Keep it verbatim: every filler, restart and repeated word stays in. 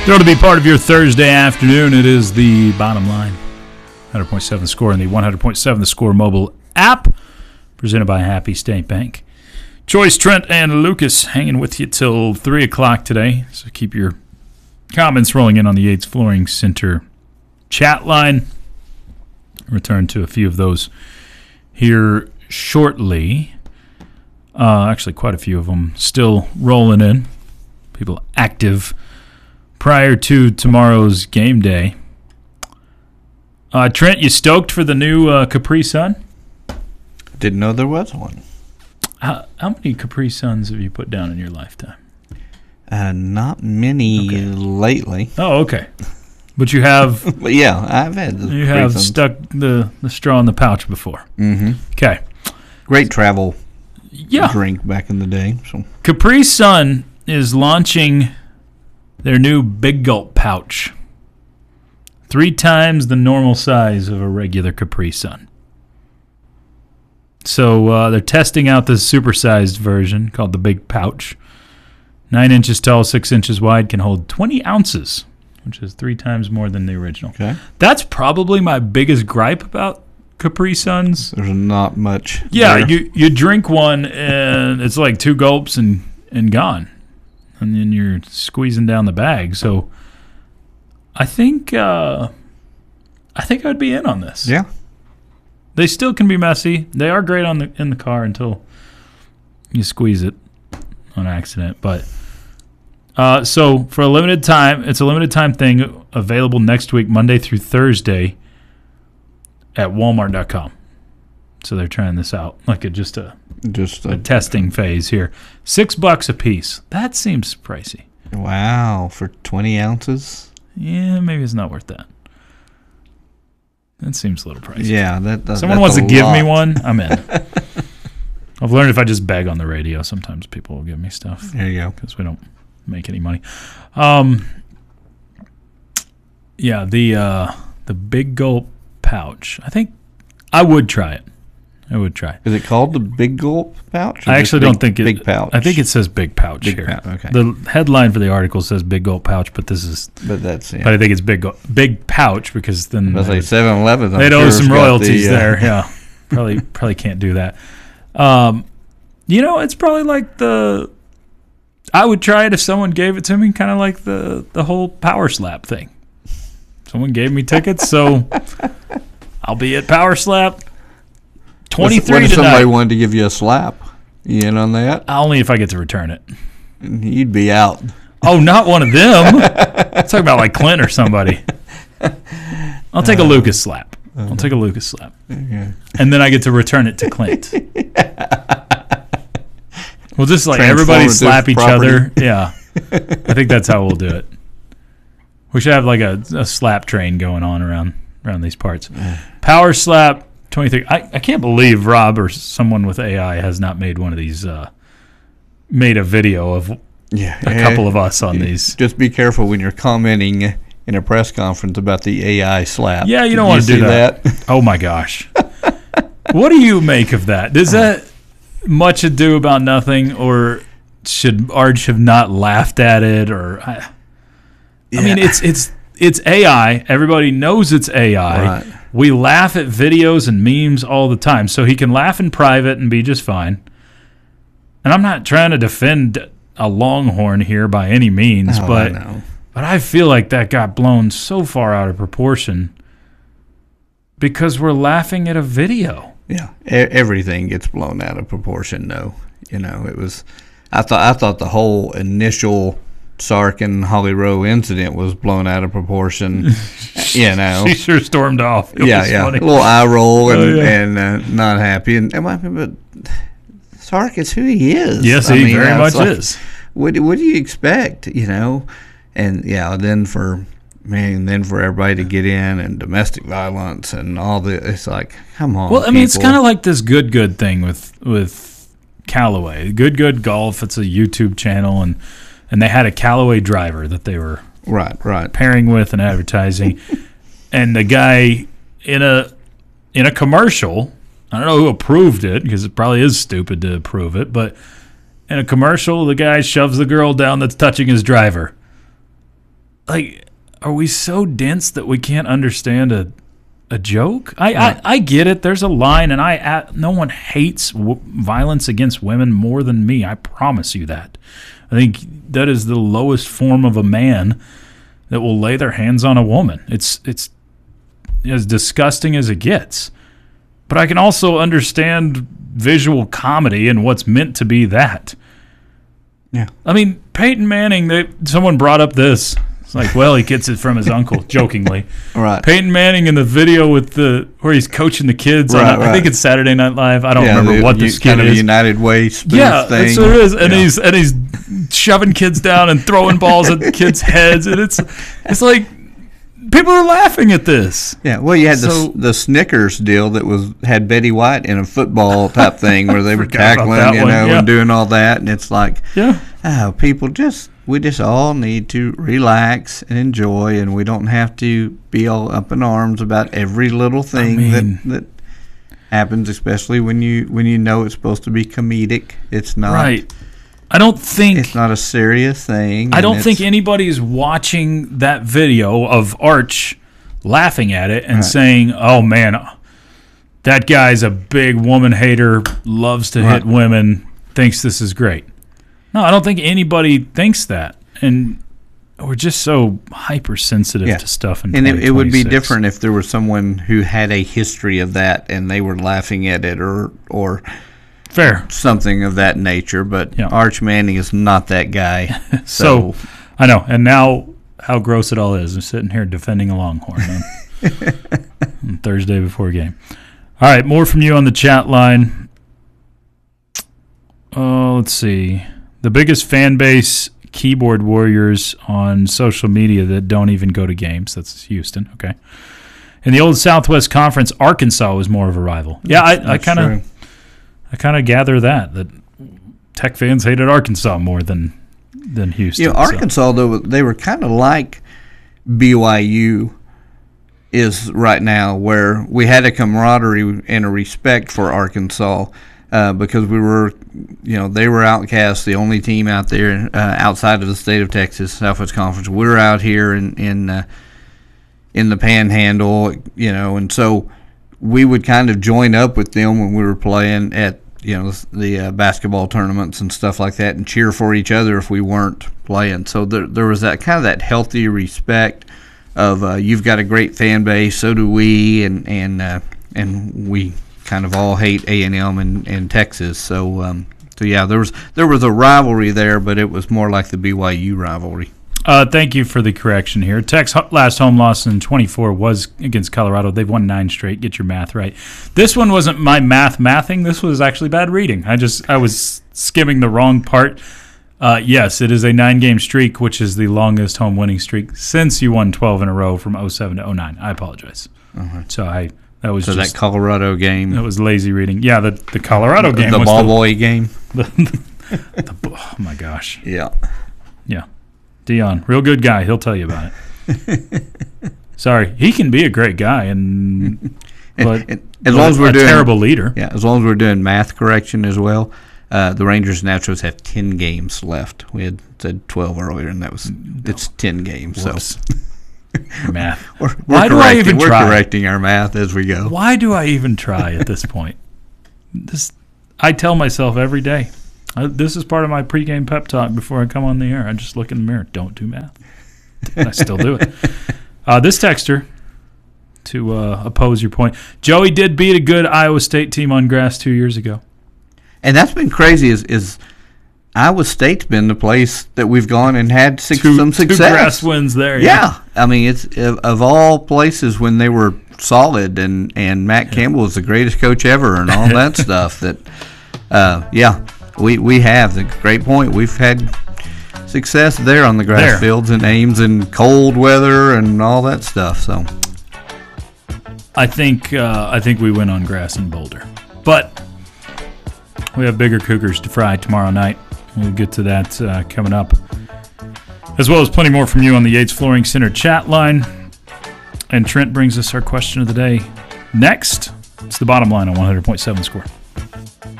Thrilled to be part of your Thursday afternoon. It is the Bottom Line. one hundred point seven The Score and the one hundred point seven The Score mobile app. Presented by Happy State Bank. Choice, Trent, and Lucas hanging with you till three o'clock today. So keep your comments rolling in on the Yates Flooring Center chat line. Return to a few of those here shortly. Uh, actually, quite a few of them still rolling in. People active prior to tomorrow's game day. Uh, Trent, you stoked for the new uh, Capri Sun? Didn't know there was one. How, how many Capri Suns have you put down in your lifetime? Uh, not many Okay. lately. Oh, okay. But you have But yeah, I've had the you Capri have Suns. stuck the, the straw in the pouch before. Mm-hmm. Okay. Great travel Yeah. drink back in the day. So Capri Sun is launching their new Big Gulp pouch. Three times the normal size of a regular Capri Sun. So uh, they're testing out this supersized version called the Big Pouch. Nine inches tall, six inches wide, can hold twenty ounces, which is three times more than the original. okay, That's probably my biggest gripe about Capri Suns. there's not much. Yeah, there. you you drink one and it's like two gulps and, and gone. And then you're squeezing down the bag. So I think uh, I think I'd be in on this. Yeah. They still can be messy. They are great on the in the car until you squeeze it on accident. But uh, so for a limited time, it's a limited time thing available next week, Monday through Thursday at Walmart dot com. So they're trying this out, like a, just a, Just a a, testing phase here. Six bucks a piece. That seems pricey. wow for twenty ounces. Yeah, maybe it's not worth that. That seems a little pricey. Yeah, that. that Someone that's wants to a give lot. me one, I'm in. I've learned if I just beg on the radio, sometimes people will give me stuff There you go. because we don't make any money. Um, yeah, the uh, the Big Gulp pouch. I think I would try it. I would try. Is it called the Big Gulp pouch? or I just actually big, don't think it. Big pouch. I think it says Big Pouch Big here. pouch. Okay, The headline for the article says Big Gulp pouch, but this is. but that's yeah. But I think it's Big Gulp, Big Pouch because then I was they- like seven eleven. they'd owe some royalties there. Yeah, probably probably can't do that. Um, you know, it's probably like the. I would try it if someone gave it to me, kind of like the the whole Power Slap thing. Someone gave me tickets, so I'll be at Power Slap. Twenty-three What if tonight. somebody wanted to give you a slap? You in on that? Only if I get to return it. You'd be out. Oh, not one of them. I'm talking about like Clint or somebody. I'll take a Lucas slap. I'll take a Lucas slap. Yeah. And then I get to return it to Clint. We'll just like Transformative everybody slap each property. other. Yeah. I think that's how we'll do it. We should have like a, a slap train going on around around these parts. Power slap twenty-three. I, I can't believe Rob or someone with A I has not made one of these, uh, made a video of Yeah. a couple of us on these. Just be careful when you're commenting in a press conference about the A I slap. Yeah, you Did don't want to do see that. Oh my gosh. What do you make of that? Does that much ado about nothing, or should Arch have not laughed at it? Or I, I mean, Yeah. it's it's it's A I. Everybody knows it's A I. Right. We laugh at videos and memes all the time, so he can laugh in private and be just fine. And I'm not trying to defend a Longhorn here by any means, Oh, but I know. but I feel like that got blown so far out of proportion because we're laughing at a video. Yeah, e- everything gets blown out of proportion. Though, you know, it was. I thought I thought the whole initial Sark and Holly Rowe incident was blown out of proportion. You know, She sure stormed off. It yeah, was yeah, funny. a little eye roll and Oh, yeah. and uh, not happy. And, and I mean, but Sark is who he is. Yes, I he mean, very it's much like, is. What what do you expect? You know, and yeah, then for. Man, then for everybody to get in and domestic violence and all the, it's like, come on. Well, I mean, it's people. kind of like this Good Good thing with with Callaway. Good Good Golf, it's a YouTube channel, and, and they had a Callaway driver that they were right, right. pairing with and advertising. And the guy in a in a commercial, I don't know who approved it because it probably is stupid to approve it, but in a commercial, the guy shoves the girl down that's touching his driver. like, are we so dense that we can't understand a a joke? I, Right. I, I get it. There's a line, and I, I no one hates w- violence against women more than me. I promise you that. I think that is the lowest form of a man that will lay their hands on a woman. It's it's as disgusting as it gets. But I can also understand visual comedy and what's meant to be that. Yeah. I mean, Peyton Manning, they, someone brought up this. It's like, well, he gets it from his uncle, jokingly. Right. Peyton Manning in the video with the where he's coaching the kids. Right, on, right. I think it's Saturday Night Live. I don't Yeah, remember the, what the you- skit kind of a is. United Way spoof Yeah, thing. that's what it is. And Yeah. he's and he's shoving kids down and throwing balls at kids' heads, and it's it's like people are laughing at this. Yeah, well, you had So- the the Snickers deal that was had Betty White in a football type thing where they were Forgot about tackling, that you one, know, yeah. and doing all that, and it's like, Yeah. oh, people just we just all need to relax and enjoy, and we don't have to be all up in arms about every little thing mean- that that happens, especially when you when you know it's supposed to be comedic. It's not Right. I don't think It's not a serious thing. I and don't think it's- anybody's watching that video of Arch laughing at it and Right. saying, "Oh man, that guy's a big woman hater, loves to hit Right. women, thinks this is great." No, I don't think anybody thinks that, and we're just so hypersensitive Yeah. to stuff. In And it, it would be twenty twenty-six. different if there was someone who had a history of that and they were laughing at it or or Fair. something of that nature. But Yeah. Arch Manning is not that guy. So, So, I know, and now how gross it all is. I'm sitting here defending a Longhorn on, on Thursday before a game. All right, more from you on the chat line. Oh, let's see. The biggest fan base keyboard warriors on social media that don't even go to games. That's Houston. Okay. In the old Southwest Conference, Arkansas was more of a rival. Yeah, I, I that's kind true. of, I kind of gather that that Tech fans hated Arkansas more than than Houston. you know, so. Arkansas though they were kind of like B Y U is right now, where we had a camaraderie and a respect for Arkansas. Uh, because we were, you know, they were outcasts, the only team out there uh, outside of the state of Texas, Southwest Conference. We were out here in in, uh, in the Panhandle, you know, and so we would kind of join up with them when we were playing at, you know, the uh, basketball tournaments and stuff like that, and cheer for each other if we weren't playing. So there there was that kind of that healthy respect of uh, you've got a great fan base, so do we, and and uh, and we kind of all hate A and M in, in Texas. So um, so yeah, there was there was a rivalry there, but it was more like the B Y U rivalry. Uh, thank you for the correction here. Tech's ho- last home loss in twenty-four was against Colorado. They've won nine straight. Get your math right. This one wasn't my math mathing. This was actually bad reading. I just I was skimming the wrong part. Uh, yes, it is a nine-game streak, which is the longest home winning streak since you won twelve in a row from oh seven to oh nine. I apologize. Uh-huh. So I that was So just that Colorado game, that was lazy reading. Yeah, the the Colorado game the was ball the, boy game. the, the, oh my gosh. Yeah. Yeah. Dion, real good guy. He'll tell you about it. Sorry. He can be a great guy, and but And- and as long as we're a doing terrible leader. Yeah, as long as we're doing math correction as well. Uh, the Rangers and Astros have ten games left. We had said twelve earlier, and that was it's ten games. Whoops. So Math. we're, we're Why do I correcting- even we're try? correcting our math as we go. Why do I even try at this point? This I tell myself every day. Uh, this is part of my pregame pep talk before I come on the air. I just look in the mirror. Don't do math. And I still do it. Uh, this texter, to uh, oppose your point, Joey did beat a good Iowa State team on grass two years ago. And that's been crazy. Is is Iowa State's been the place that we've gone and had six, Two, some two success. grass wins there. Yeah, I mean it's of, of all places when they were solid, and, and Matt Campbell was the greatest coach ever, and all that stuff. That, uh, yeah, we we have the great point. We've had success there on the grass There. fields and Ames and cold weather and all that stuff. So I think uh, I think we win on grass in Boulder, but we have bigger cougars to fry tomorrow night. We'll get to that uh, coming up, as well as plenty more from you on the Yates Flooring Center chat line. And Trent brings us our question of the day next. It's the bottom line on one hundred point seven Score.